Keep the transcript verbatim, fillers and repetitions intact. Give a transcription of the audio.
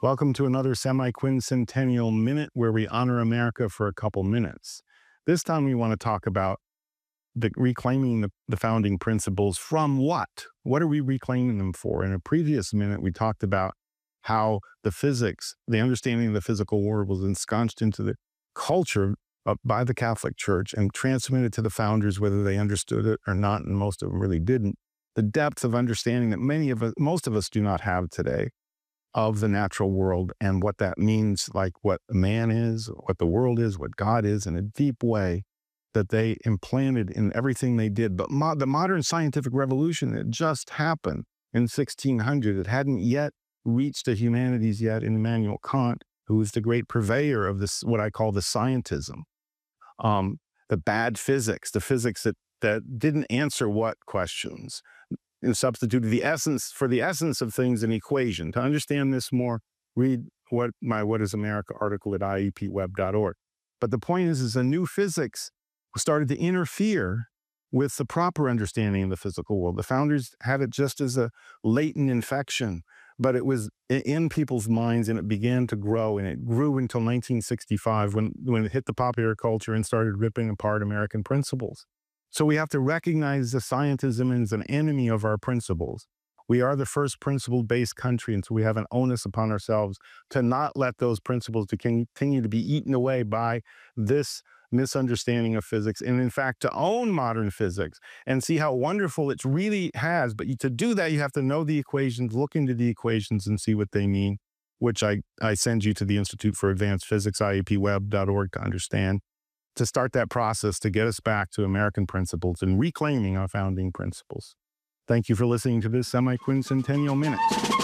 Welcome to another semi-quincentennial minute where we honor America for a couple minutes. This time we want to talk about the reclaiming the, the founding principles from what? What are we reclaiming them for? In a previous minute, we talked about how the physics, the understanding of the physical world was ensconced into the culture uh, by the Catholic Church and transmitted to the founders, whether they understood it or not, and most of them really didn't. The depth of understanding that many of us, most of us do not have today, of the natural world and what that means, like what man is, what the world is, what God is, in a deep way that they implanted in everything they did. But mo- the modern scientific revolution that just happened in sixteen hundred, it hadn't yet reached the humanities yet in Immanuel Kant, who was the great purveyor of this, what I call the scientism, um, the bad physics, the physics that, that didn't answer what questions, and substituted the essence for the essence of things an equation. To understand this more, read what my What is America article at I E P web dot org. But the point is, is a new physics started to interfere with the proper understanding of the physical world. The founders had it just as a latent infection, but it was in people's minds and it began to grow, and it grew until nineteen sixty-five when, when it hit the popular culture and started ripping apart American principles. So we have to recognize the scientism as an enemy of our principles. We are the first principle-based country, and so we have an onus upon ourselves to not let those principles to continue to be eaten away by this misunderstanding of physics, and in fact, to own modern physics and see how wonderful it really has. But to do that, you have to know the equations, look into the equations and see what they mean, which I, I send you to the Institute for Advanced Physics, I E P web dot org, to understand, to start that process to get us back to American principles and reclaiming our founding principles. Thank you for listening to this semi-quincentennial minute.